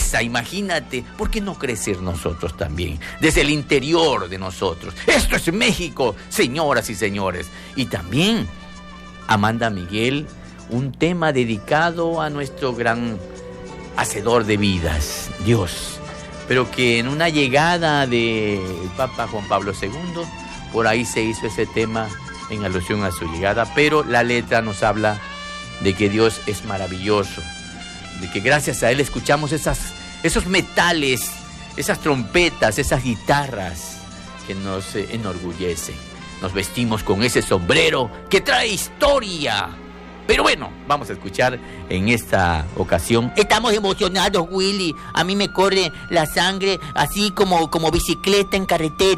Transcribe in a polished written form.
crezca, imagínate, ¿por qué no crecer nosotros también? Desde el interior de nosotros. Esto es México, señoras y señores. Y también, Amanda Miguel, un tema dedicado a nuestro gran hacedor de vidas, Dios. Pero que en una llegada del Papa Juan Pablo II, por ahí se hizo ese tema en alusión a su llegada, pero la letra nos habla de que Dios es maravilloso, de que gracias a Él escuchamos esos metales, esas trompetas, esas guitarras que nos enorgullecen. Nos vestimos con ese sombrero que trae historia. Pero bueno, vamos a escuchar en esta ocasión. Estamos emocionados, Willy. A mí me corre la sangre así como bicicleta en carretera.